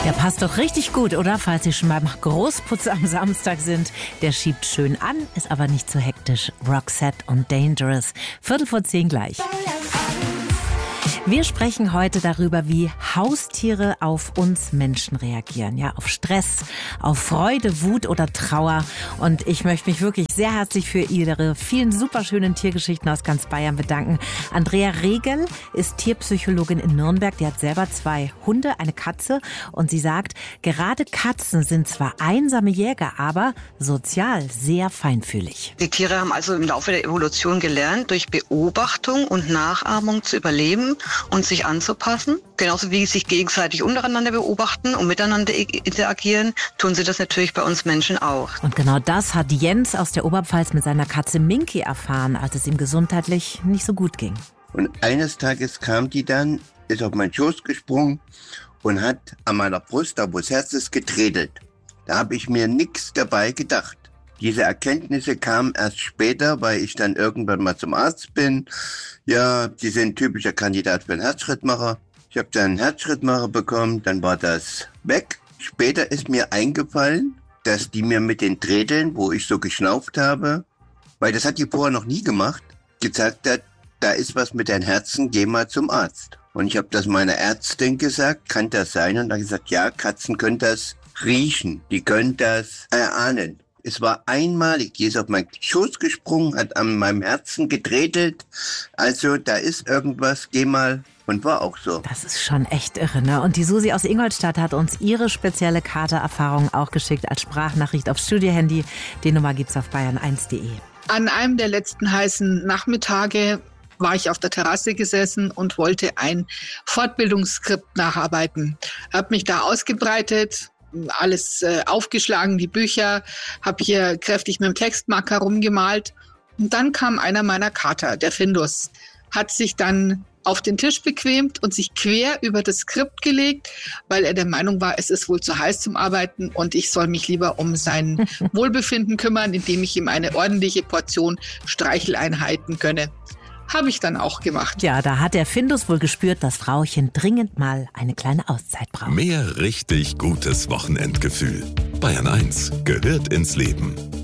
Der passt doch richtig gut, oder? Falls Sie schon beim Großputz am Samstag sind. Der schiebt schön an, ist aber nicht zu hektisch. Roxette und Dangerous. 9:45 gleich. Wir sprechen heute darüber, wie Haustiere auf uns Menschen reagieren. Ja, auf Stress, auf Freude, Wut oder Trauer. Und ich möchte mich wirklich sehr herzlich für Ihre vielen superschönen Tiergeschichten aus ganz Bayern bedanken. Andrea Regel ist Tierpsychologin in Nürnberg. Die hat selber 2 Hunde, eine Katze. Und sie sagt, gerade Katzen sind zwar einsame Jäger, aber sozial sehr feinfühlig. Die Tiere haben also im Laufe der Evolution gelernt, durch Beobachtung und Nachahmung zu überleben und sich anzupassen. Genauso wie sie sich gegenseitig untereinander beobachten und miteinander interagieren, tun sie das natürlich bei uns Menschen auch. Und genau das hat Jens aus der Oberpfalz mit seiner Katze Minky erfahren, als es ihm gesundheitlich nicht so gut ging. Und eines Tages kam die dann, ist auf meinen Schoß gesprungen und hat an meiner Brust, da wo das Herz ist, getredelt. Da habe ich mir nichts dabei gedacht. Diese Erkenntnisse kamen erst später, weil ich dann irgendwann mal zum Arzt bin. Ja, die sind ein typischer Kandidat für einen Herzschrittmacher. Ich habe dann einen Herzschrittmacher bekommen, dann war das weg. Später ist mir eingefallen, dass die mir mit den Tredeln, wo ich so geschnauft habe, weil das hat die vorher noch nie gemacht, gesagt hat, da ist was mit deinem Herzen, geh mal zum Arzt. Und ich habe das meiner Ärztin gesagt, kann das sein? Und dann gesagt, ja, Katzen können das riechen, die können das erahnen. Es war einmalig, die ist auf meinen Schoß gesprungen, hat an meinem Herzen getretelt. Also da ist irgendwas, geh mal. Und war auch so. Das ist schon echt irre, ne? Und die Susi aus Ingolstadt hat uns ihre spezielle Katererfahrung auch geschickt als Sprachnachricht aufs Studiohandy. Die Nummer gibt's auf bayern1.de. An einem der letzten heißen Nachmittage war ich auf der Terrasse gesessen und wollte ein Fortbildungsskript nacharbeiten. Hab mich da ausgebreitet, alles aufgeschlagen, die Bücher, habe hier kräftig mit dem Textmarker rumgemalt. Und dann kam einer meiner Kater, der Findus, hat sich dann auf den Tisch bequemt und sich quer über das Skript gelegt, weil er der Meinung war, es ist wohl zu heiß zum Arbeiten und ich soll mich lieber um sein Wohlbefinden kümmern, indem ich ihm eine ordentliche Portion Streicheleinheiten gönne. Habe ich dann auch gemacht. Ja, da hat der Findus wohl gespürt, dass Frauchen dringend mal eine kleine Auszeit braucht. Mehr richtig gutes Wochenendgefühl. Bayern 1 gehört ins Leben.